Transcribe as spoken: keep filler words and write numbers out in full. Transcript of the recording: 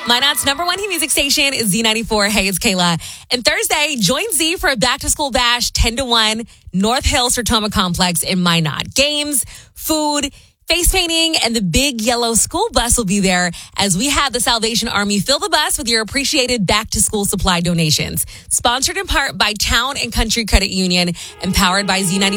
Minot's number one hit music station is Z ninety-four. Hey, it's Kayla. And Thursday, join Z for a back-to-school bash, ten to one, North Hill Sertoma Complex in Minot. Games, food, face painting, and the big yellow school bus will be there as we have the Salvation Army fill the bus with your appreciated back-to-school supply donations. Sponsored in part by Town and Country Credit Union and powered by Z ninety-four.